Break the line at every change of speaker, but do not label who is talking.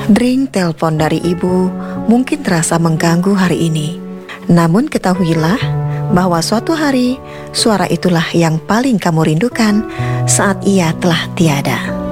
Dring telepon dari ibu mungkin terasa mengganggu hari ini. Namun ketahuilah bahwa suatu hari suara itulah yang paling kamu rindukan saat ia telah tiada.